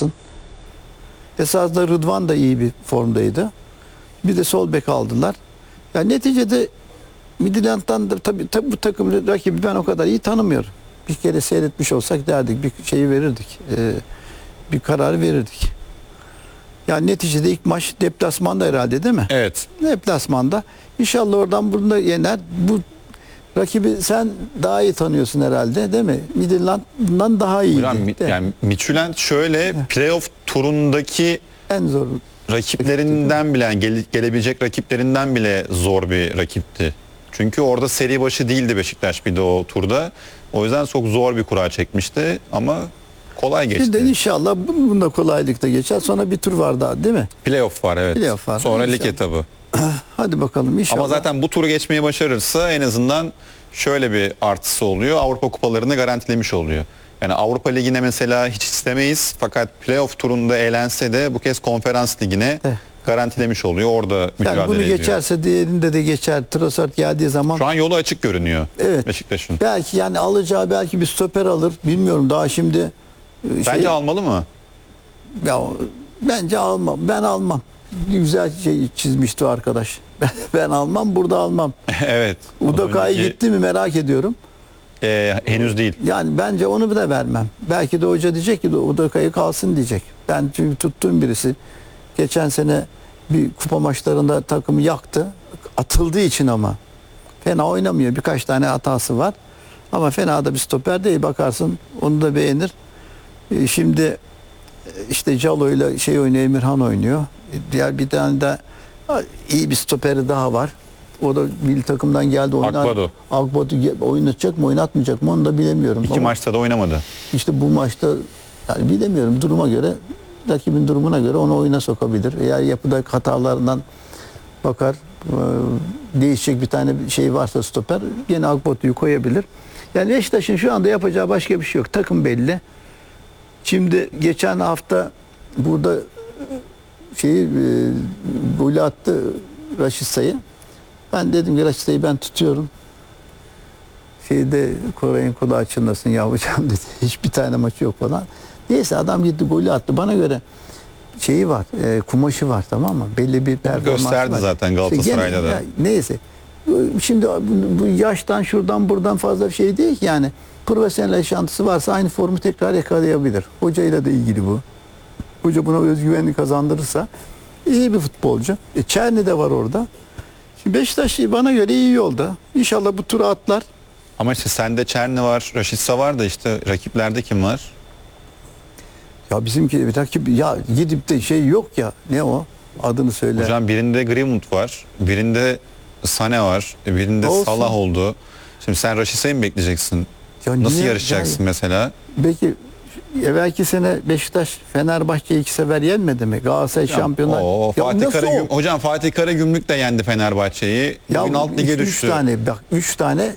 alsın. Esasında Rıdvan da iyi bir formdaydı. Bir de sol bek aldılar. Yani neticede Midtjylland'dan da tabii bu takım rakibi ben o kadar iyi tanımıyorum. Bir kere seyretmiş olsak derdik, bir şeyi verirdik. Bir karar verirdik. Yani neticede ilk maç deplasmanda herhalde, değil mi? Evet. Deplasmanda. İnşallah oradan bunu da yener. Bu rakibi sen daha iyi tanıyorsun herhalde, değil mi? Midtjylland'dan daha iyi. Hocam, yani Midtjylland şöyle playoff turundaki En zor. rakiplerinden bile, yani gelebilecek rakiplerinden bile zor bir rakipti. Çünkü orada seri başı değildi Beşiktaş bir de o turda. O yüzden çok zor bir kura çekmişti ama kolay geçti. Şimdi inşallah bunda kolaylıkla geçer. Sonra bir tur var daha, değil mi? Playoff var, evet. Playoff var. Sonra lig İnşallah. etabı. Hadi bakalım inşallah. Ama zaten bu turu geçmeyi başarırsa en azından şöyle bir artısı oluyor. Avrupa kupalarını garantilemiş oluyor. Yani Avrupa Ligi'ne mesela hiç istemeyiz. Fakat playoff turunda eğlense de bu kez konferans ligine garantilemiş oluyor. Orada mücadele yani bunu ediyor. geçerse diğerinde de geçer. Trossard geldiği zaman. Şu an yolu açık görünüyor, Evet. Beşiktaş'ın. Belki yani alacağı belki bir stoper alır. Bilmiyorum daha şimdi. Bence almalı mı? Ya, bence almam. Ben almam. Güzel şey çizmişti o arkadaş. Ben almam, burada almam. Evet. Udoka'yı Önceki- gitti mi merak ediyorum. Henüz değil. Yani bence onu da vermem. Belki de hoca diyecek ki Udoka'yı kalsın diyecek. Ben çünkü tuttuğum birisi. Geçen sene bir kupa maçlarında takımı yaktı. Atıldığı için ama. Fena oynamıyor. Birkaç tane hatası var. Ama fena da bir stoper değil. Bakarsın onu da beğenir. Şimdi işte Calo ile şey oynuyor, Emirhan oynuyor. Diğer bir tane de iyi bir stoperi daha var. O da milli takımdan geldi. Akbado. Akbado oynatacak mı oynatmayacak mı onu da bilemiyorum. İki Ama maçta da oynamadı. İşte bu maçta yani bilemiyorum, duruma göre, rakibin durumuna göre onu oyuna sokabilir. Eğer yapıda hatalarından bakar, değişecek bir tane şey varsa stoper gene Akbado'yu koyabilir. Yani Beşiktaş'ın şu anda yapacağı başka bir şey yok. Takım belli. Şimdi geçen hafta burada golü attı Raşit Say'ı. Ben dedim ki Raşit Say'ı ben tutuyorum. Koray'ın kulağı çınlasın yavrucağım dedi. Hiçbir tane maçı yok falan. Neyse adam gitti golü attı. Bana göre şeyi var, kumaşı var, tamam mı? Belli bir performans Gösterdi var. zaten Galatasaray'da İşte da. neyse. Şimdi bu yaştan şuradan buradan fazla bir şey değil ki yani. Profesyonel yaşantısı varsa aynı formu tekrar yakalayabilir. Hocayla da ilgili bu. Hoca buna özgüvenli kazandırırsa iyi bir futbolcu. Çerni de var orada. Şimdi Beşiktaş bana göre iyi yolda. İnşallah bu turu atlar. Ama işte sende Çerni var, Raşitsa var da işte rakiplerde kim var? Ya bizimki bir rakip ya gidip de şey yok ya, ne o? Adını söyle. Hocam birinde Greenwood var, birinde Sane var, birinde Olsun. Salah oldu. Şimdi sen Raşitsa'yı mı bekleyeceksin? Ya Nasıl niye- yarışacaksın mesela? Belki evvelki sene Beşiktaş Fenerbahçe'yi 2 sefer yenmedi mi? Galatasaray şampiyonlar. Oo, Ya Fatih nasıl Karagümrük, o? hocam Fatih Karagümrük de yendi Fenerbahçe'yi. Bugün alt lige düştü. 3 tane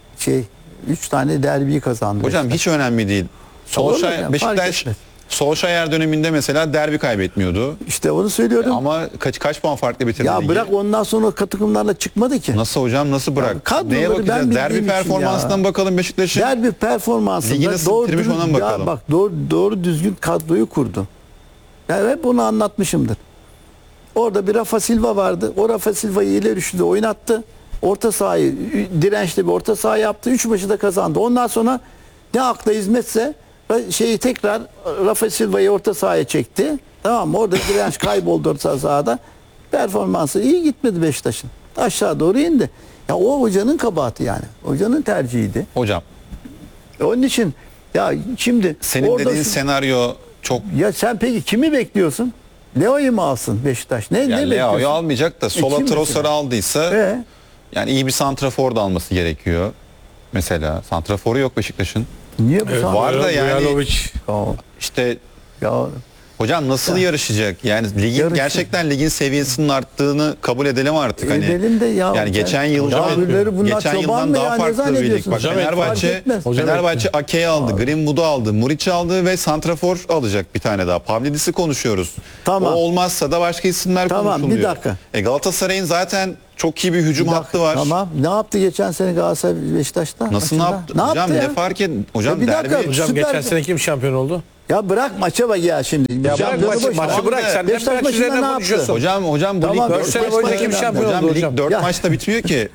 3 tane derbi kazandı. Hocam Beşiktaş. hiç önemli değil. Olur mu Solskjaer, ya? Fark Beşiktaş etmez. Solskjaer döneminde mesela derbi kaybetmiyordu. İşte onu söylüyorum. Ama kaç puan farklı bitirdi Ya ligi? bırak, ondan sonra takımlarla çıkmadı ki. Nasıl hocam, nasıl bırak? kadroları Neye ben bakacağız? bildiğim Derbi için performansından ya. bakalım Beşiktaş'ın. Derbi performansında Ligi nasıl doğru bitirmiş ona düzgün, bakalım. bak doğru düzgün kadroyu kurdu. Ben hep bunu anlatmışımdır. Orada bir Rafa Silva vardı. O Rafa Silva'yı ileri üçlüde oynattı. Orta sahayı dirençli bir orta saha yaptı. 3 maçı da kazandı. Ondan sonra ne akla hizmetse tekrar Rafa Silva'yı orta sahaya çekti. Tamam mı? Orada direnç kayboldu orta sahada. Performansı iyi gitmedi Beşiktaş'ın. Aşağı doğru indi. Ya o hocanın kabahati yani. Hocanın tercihiydi. Hocam Onun için ya şimdi senin orada dediğin senaryo çok... ya sen peki kimi bekliyorsun? Leo'yu mu alsın Beşiktaş? Ne Yani Leao'yu bekliyorsun? almayacak da sola kim Trossard'ı aldıysa E? yani iyi bir santrafor da alması gerekiyor. Mesela santraforu yok Beşiktaş'ın. Niye bu Evet, sahne- var da yani- Vujanovic. Ya, İşte ya hocam nasıl yarışacak? Yani ligin Yarışacak. gerçekten ligin seviyesinin arttığını kabul edelim artık. Hani edelim de ya. yani geçen yıl Ya öbürleri bunlar geçen çoban yıldan mı daha ya? Ne farklı bir lig. zannediyorsun? Bak Hocam fark Fenerbahçe etmez. Fenerbahçe Ake'yi aldı, Greenwood'u aldı, Muriç'i aldı ve santrafor alacak bir tane daha. Pavlidis'i konuşuyoruz. Tamam. O olmazsa da başka isimler Tamam, konuşuluyor. bir dakika. Galatasaray'ın zaten çok iyi bir hücum Bir dakika, hattı var. Tamam. Ne yaptı geçen sene Galatasaray Beşiktaş'ta? Nasıl ne maçında? yaptı? Hocam ya? ne fark et? Hocam bir dakika, derbi Hocam Süper- geçen sene kim şampiyon oldu? Ya bırak maça bak ya şimdi. Ya bırak Şampiyonu maçı, boş ver. maçı bırak. Sen hep Beşiktaş maç maçında üzerine ne yaptı? konuşuyorsun. Hocam bu Tamam, lig 4 4 sene maçta boyunca kim şampiyon oldu hocam? Lig 4 Ya. maçta bitmiyor ki.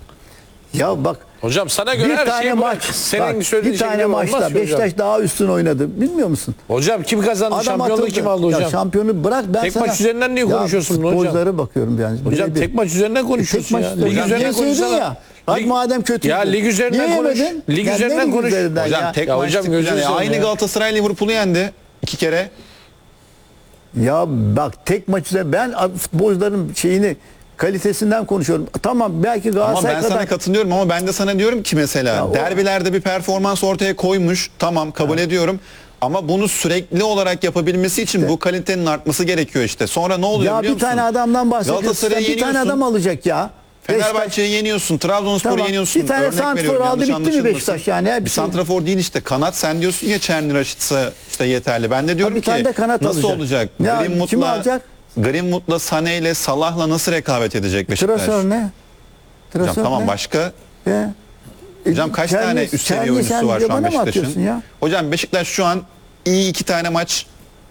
Ya bak Hocam sana göre bir her tane şey maç. Senin Bak, söylediğin bir şey tane gibi olmaz maçta ki hocam. Beşiktaş daha üstün oynadı. Bilmiyor musun? Hocam kim kazandı? Şampiyonluğu atıldı. kim aldı hocam? Ya şampiyonu bırak ben Tek sana. maç üzerinden niye konuşuyorsun bunu hocam? Futbolculara bakıyorum yani. Hocam Birebir. tek maç üzerinden Tek konuşuyorsun maç ya. üzerinden. Lig Ya üzerinden niye söyledin konuşsana. ya? Hadi madem kötü. Ya lig üzerinden konuş. Lig üzerinden konuş. Hocam tek Ya maç hocam gözünü seveyim aynı ya. Galatasaray Liverpool'u yendi 2 kere. Ya bak tek maç üzerinden ben futbolcuların şeyini kalitesinden konuşuyorum. Tamam belki Ama Galatasaray ben kadar. sana katılıyorum ama ben de sana diyorum ki mesela Ya o- derbilerde bir performans ortaya koymuş. Tamam kabul ediyorum. Ama bunu sürekli olarak yapabilmesi için bu kalitenin artması gerekiyor işte. Sonra ne oluyor Ya biliyor bir musun? tane adamdan bahsediyorsun. Galatasaray'ı Sen bir tane yeniyorsun. adam alacak ya. Beşiktaş. Fenerbahçe'yi yeniyorsun, Trabzonspor'u Tamam. yeniyorsun. Bir tane Örnek santrfor veriyorum, aldı, yanlış bitti mi anlaşılmasın. Beşiktaş yani? Bir santrafor değil işte. Kanat sen diyorsun ya Çerni Raşit'se işte yeterli. Ben de diyorum bir ki tane de kanat nasıl alacak. olacak? Ya, kimi Greenwood'la alacak? Greenwood'la Sané ile Salah'la nasıl rekabet edecek Beşiktaş? Trasör ne? Hocam Trasör tamam ne? başka? Ya. Hocam kaç tane üst seviye Çerni oyuncusu sen var şu an bana mı atıyorsun Beşiktaş'ın? ya? Hocam Beşiktaş şu an iyi 2 tane maç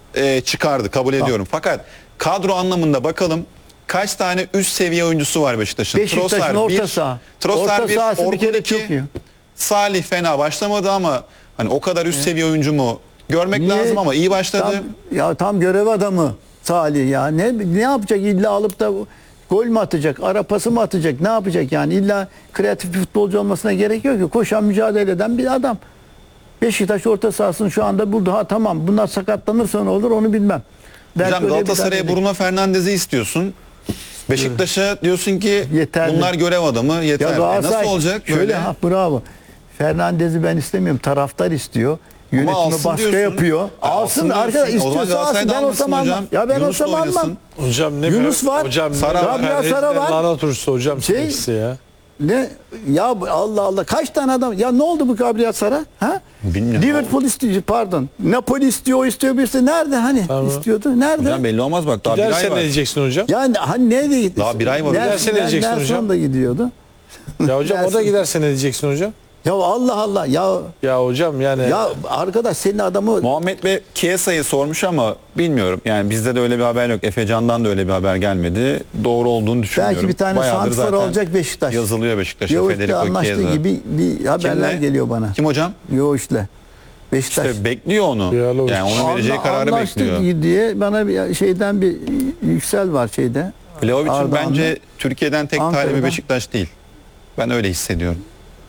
çıkardı kabul ediyorum. Fakat kadro anlamında bakalım kaç tane üst seviye oyuncusu var Beşiktaş'ın? Beşiktaş'ın orta saha. Trossard Orta 1, sahası bir Orkun kere 2, çok iyi. Salih fena başlamadı ama hani o kadar üst seviye oyuncu mu? Görmek Niye? lazım ama iyi başladı. Tam görev adamı Salih ya. Ne yapacak illa alıp da gol mü atacak, ara pası mı atacak, ne yapacak yani? İlla kreatif bir futbolcu olmasına gerek yok ki. Koşan, mücadele eden bir adam. Beşiktaş orta sahasını şu anda buldu. Ha tamam bunlar sakatlanırsa ne olur onu bilmem. Belki Hocam öyle bir Galatasaray'a tane- Bruno Fernandes'i istiyorsun. Beşiktaş'a diyorsun ki Yeterli. bunlar görev adamı yeter. Ya Galatasaray Nasıl olacak şöyle böyle? bravo. Fernandez'i ben istemiyorum. Taraftar istiyor. Yönetimi alsın baskı diyorsun. yapıyor. Alsın diyorsun. arkadaş O zaman istiyorsa alsın. Galatasaray'da Ben olsam almasın almam. hocam. Ya ben Yunus da olsam almam. oynasın. Hocam ne Yunus var. Hocam Sara var. Rabia Sara var. Lanet turşusu hocam Şey- ikisi ya. Ne? Ya Allah Allah kaç tane adam? Ya ne oldu bu Gabriel Sara? Ha? Bilmiyorum. Liverpool istiyor pardon. Napoli istiyor, o istiyor birisi. Nerede hani? Tamam. İstiyordu. Nerede? Hocam belli olmaz bak daha bir ay Giderse ne var. diyeceksin hocam? Yani hani nerede gitti? Daha bir ay var. Giderse ne diyeceksin Nelson hocam? da gidiyordu. Ya hocam o da Giderse- giderse ne diyeceksin hocam? Ya Allah Allah ya Ya hocam yani ya arkadaş senin adamı Muhammed Bey Chiesa'yı sormuş ama bilmiyorum. Yani bizde de öyle bir haber yok. Efecan'dan da öyle bir haber gelmedi. Doğru olduğunu düşünmüyorum. belki bir tane Bayağıdır santrfor zaten alacak Beşiktaş. yazılıyor Beşiktaş'a Yoğuş'la Federico anlaştığı Chiesa. gibi bir haberler Kimle? geliyor bana. Kim hocam? Yoğuş'la. Beşiktaş. İşte bekliyor onu. Ya, Loğuş. Yani onun vereceği kararı Anlaştık bekliyor. diye bana bir şeyden bir yüksel var şeyde. Vlahovic'in Ardahan'da. bence Türkiye'den tek Ankara'da. talibi Beşiktaş değil. Ben öyle hissediyorum.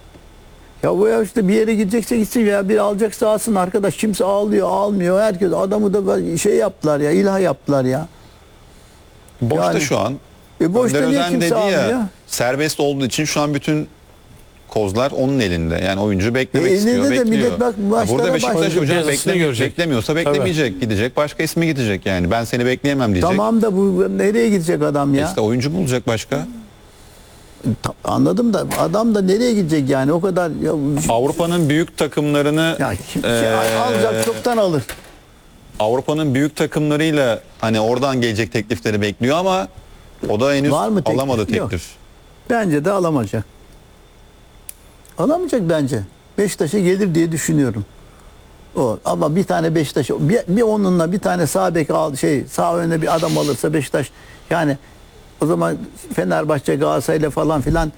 Ya bu ya işte bir yere gidecekse gitsin ya bir alacaksa alsın arkadaş. Kimse almıyor. Herkes adamı da şey yaptılar ya, ilah yaptılar ya. Boşta Yani- şu an. Boşta Önder niye Özen kimse dedi almıyor? ya serbest olduğu için şu an bütün kozlar onun elinde. Yani oyuncu beklemek istiyor, elinde de bekliyor. millet bak maçlara Burada Beşiktaş başlıyor. hocam Cezasını görecek. beklemiyorsa beklemeyecek. Gidecek başka ismi gidecek yani. Ben seni bekleyemem diyecek. Tamam da bu nereye gidecek adam ya? İşte oyuncu bulacak başka. Anladım da adam da nereye gidecek yani o kadar ya, Avrupa'nın büyük takımlarını alacak çoktan alır. Avrupa'nın büyük takımlarıyla hani oradan gelecek teklifleri bekliyor ama o da henüz Var mı teklif? alamadı Yok. teklif. Bence de alamayacak. Alamayacak bence. Beşiktaş'a gelir diye düşünüyorum. O ama bir tane Beşiktaş bir onunla bir tane sağ bek al sağ önüne bir adam alırsa Beşiktaş yani o zaman Fenerbahçe Galatasaray'la falan filan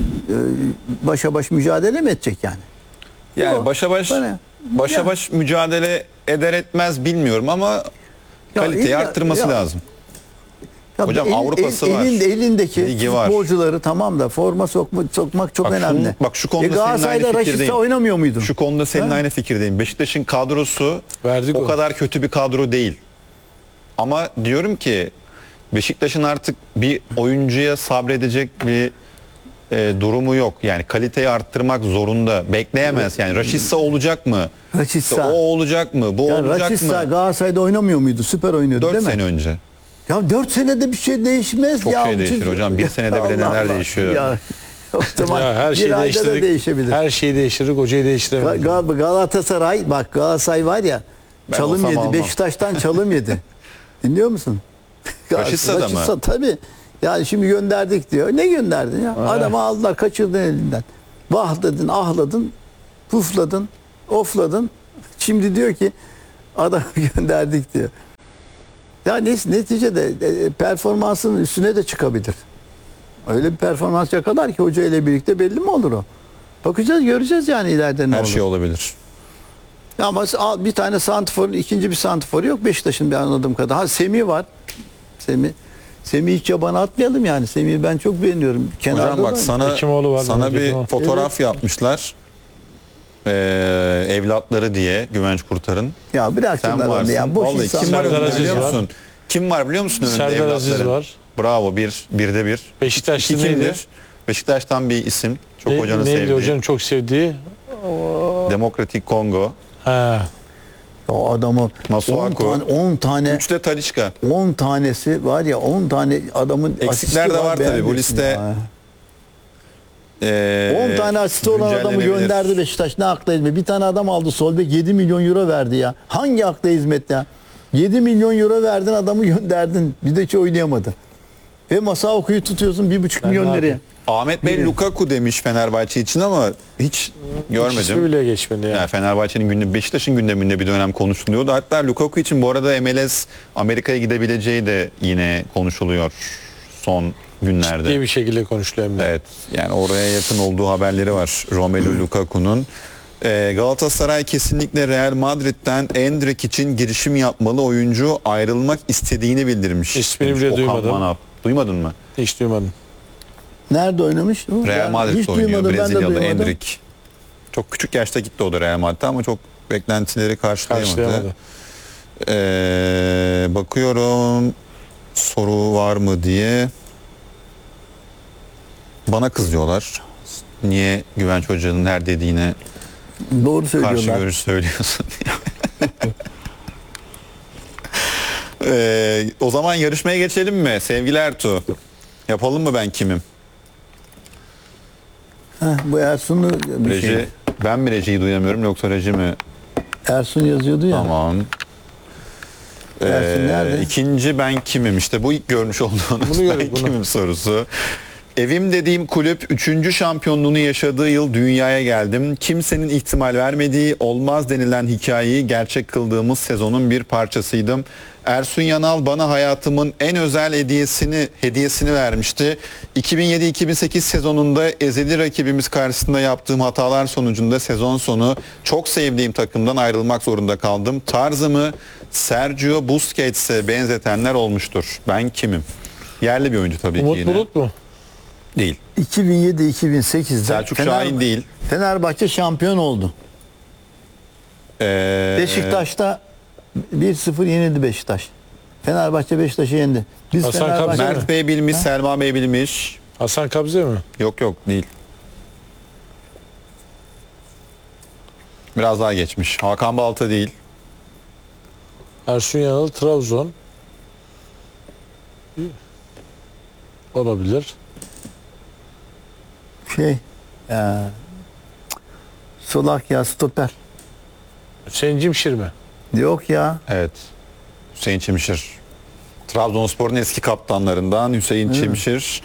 başa baş mücadele mi edecek yani? Yani Yok. başa baş mücadele eder etmez bilmiyorum ama kaliteyi illa- arttırması ya- lazım. Ya Hocam Avrupa'sı var. Elindeki Ligi var. futbolcuları tamam da forma sokmak çok Bak önemli. şu konuda seninle Galatasaray'da aynı Raşit'le fikirdeyim. oynamıyor muydun? Şu konuda senin Ha? aynı fikirdeyim. Beşiktaş'ın kadrosu Verdik o o. kadar kötü bir kadro değil. Ama diyorum ki Beşiktaş'ın artık bir oyuncuya sabredecek bir durumu yok. Yani kaliteyi arttırmak zorunda. Bekleyemez. Yani Raşitsa olacak mı? Raşitsa. İşte o olacak mı? Bu Ya olacak Raşitsa mı? Galatasaray'da oynamıyor muydu? Süper oynuyordu 4 değil mi? sene önce. Ya 4 senede bir şey değişmez Çok ya. şey değişir hocam. Bir senede bile Allah neler Allah. değişiyor. Ya, o zaman Ya her şeyi bir ayda da değiştirdik. değişebilir. Her şeyi değiştirdik, hocayı değiştiremedik. Galatasaray bak Galatasaray var ya Ben çalım olsam yedi. almam. Beşiktaş'tan çalım yedi. Dinliyor musun? Raşitsa da mı? Tabii. Yani şimdi gönderdik diyor. Ne gönderdin ya? Adamı aldılar kaçırdın elinden. Vahladın, ahladın, pufladın, ofladın. Şimdi diyor ki Adam gönderdik diyor. Ya neticede performansının üstüne de çıkabilir. Öyle bir performans yakalar ki hoca ile birlikte belli mi olur o? Bakacağız, göreceğiz yani ileride ne Her olur. şey olabilir. Ama bir tane santrfor, ikinci bir santrfor yok Beşiktaş'ın bir anladığım kadar. Ha Semih var. Semih hiç yabana atmayalım yani. Semih'i ben çok beğeniyorum. Kenarda Hocam bak da- sana Hekimoğlu var, sana bir Hekimoğlu. fotoğraf yapmışlar. Evlatları diye Güvenç Kurtar'ın. Ya bırak Sen şunları onu varsın. ya. Boş Vallahi insanlar. kim var Serdar önünde Aziz biliyor var. musun? Kim var biliyor musun önünde Serdar Aziz evlatların? var. Bravo, birde bir. Beşiktaşlı İki neydi? kimdir? Beşiktaş'tan bir isim. Çok hocanın Neydi sevdiği. hocanın çok sevdiği? Demokratik Kongo. Ha. O adamı Masuaku. 10 tane Üçte Talisca. 10 tanesi var ya 10 tane adamın Eksikler asisti de var tabii. Bu beğenmiyorsun liste ya. 10 tane asisti olan adamı güncellenebilir. gönderdi Beşiktaş. Ne akla hizmet? Bir tane adam aldı sol bek 7 milyon euro verdi ya. Hangi akla hizmet ya? 7 milyon euro verdin adamı gönderdin. Bir de hiç oynayamadı. Ve Masuaku'yu tutuyorsun 1,5 Ben milyon ne liraya. yapayım? Ahmet Bey Lukaku demiş Fenerbahçe için ama hiç İsmi görmedim. bile geçmedi ya. Yani Fenerbahçe'nin gündemi, Beşiktaş'ın gündeminde bir dönem konuşuluyordu. Hatta Lukaku için bu arada MLS Amerika'ya gidebileceği de yine konuşuluyor son günlerde. İyi bir şekilde konuşuluyor hem de. Evet, yani oraya yakın olduğu haberleri var Romelu Lukaku'nun. Galatasaray kesinlikle Real Madrid'den Endrick için girişim yapmalı, oyuncu ayrılmak istediğini bildirmiş. İsmini demiş bile Okan duymadım. Manap. Duymadın mı? Hiç duymadım. Nerede oynamış? Real Ya, Madrid'de hiç oynuyor, duymadım, ben de Brezilyalı duymadım. Endrick. Çok küçük yaşta gitti o da Real Madrid'e ama çok beklentileri karşılayamadı. Karşılayamadı. Bakıyorum soru var mı diye. Bana kızıyorlar. Niye Güvenç Hoca'nın her dediğine Doğru karşı söylüyorlar. görüş söylüyorsun diye. O zaman yarışmaya geçelim mi? Sevgili Ertuğ. Yapalım mı ben kimim? Bu Ersun'u bir Reji, şey. ben mi Reji'yi duyamıyorum yoksa Reji mi? Ersun yazıyordu ya. Tamam. Ersun nerede? İkinci ben kimim? İşte bu ilk görmüş olduğunuz Bunu ben gördük, bunu. kimim sorusu. Evim dediğim kulüp 3. şampiyonluğunu yaşadığı yıl dünyaya geldim. Kimsenin ihtimal vermediği, olmaz denilen hikayeyi gerçek kıldığımız sezonun bir parçasıydım. Ersun Yanal bana hayatımın en özel hediyesini vermişti. 2007-2008 sezonunda ezeli rakibimiz karşısında yaptığım hatalar sonucunda sezon sonu çok sevdiğim takımdan ayrılmak zorunda kaldım. Tarzımı Sergio Busquets'e benzetenler olmuştur. Ben kimim? Yerli bir oyuncu tabii ki Umut yine. Bulut mu? Değil. 2007-2008'de Selçuk Şahin değil. Fenerbahçe şampiyon oldu. Beşiktaş'ta 1-0 yenildi Beşiktaş. Fenerbahçe Beşiktaş'ı yendi. Biz Hasan Fenerbahçe... Kabze mi? Mert Bey bilmiş, Selma Bey bilmiş. Hasan Kabze mi? Yok değil. Biraz daha geçmiş. Hakan Balta değil. Ersun Yanal Trabzon. Olabilir. Solak ya stoper. Hüseyin Cimşir mi? Yok ya. Evet. Hüseyin Çimşir. Trabzonspor'un eski kaptanlarından Hüseyin Çimşir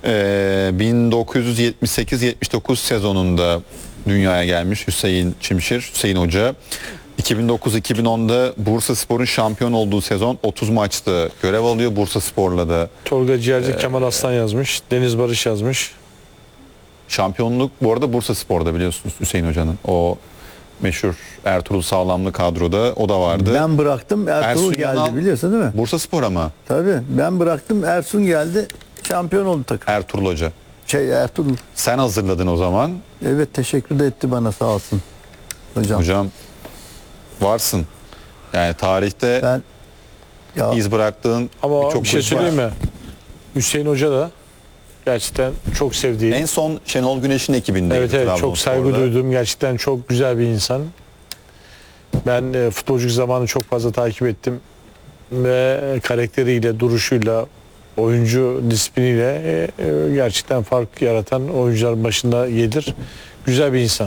1978-79 sezonunda dünyaya gelmiş Hüseyin Çimşir, Hüseyin Hoca. 2009-2010'da Bursaspor'un şampiyon olduğu sezon 30 maçta görev alıyor. Bursaspor'la da Tolga Ciğerci, Kemal Aslan yazmış. Deniz Barış yazmış. şampiyonluk bu arada Bursaspor'da biliyorsunuz Hüseyin Hoca'nın. O meşhur Ertuğrul Sağlamlı kadroda o da vardı. Ben bıraktım Ertuğrul Ersun geldi Yanal- biliyorsun değil mi? Bursaspor ama Tabii ben bıraktım Ersun geldi şampiyon oldu takım. Ertuğrul Hoca. Ertuğrul. Sen hazırladın o zaman. Evet teşekkür de etti bana sağ olsun. Hocam varsın. Yani tarihte Ben ya iz bıraktığın Ama birçok bir şey kulüp var. söyleyeyim mi? Hüseyin Hoca da gerçekten çok sevdiğim. En son Şenol Güneş'in ekibindeydi. Evet çok Trabzonspor'da. saygı duyduğum, gerçekten çok güzel bir insan. Ben futbolculuk zamanı çok fazla takip ettim ve karakteriyle, duruşuyla, oyuncu disipliniyle gerçekten fark yaratan oyuncuların başında gelir. Güzel bir insan.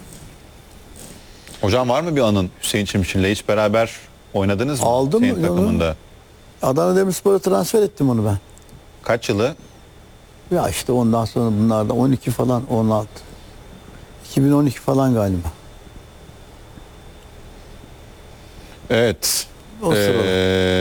Hocam var mı bir anın Hüseyin Çimşir'le hiç beraber oynadınız mı? Aldım Senin onu. takımında. Adana Demirspor'a transfer ettim onu ben. Kaç yılı? Ya işte ondan sonra bunlarda 12 falan 16. 2012 falan galiba. Evet. O sırada.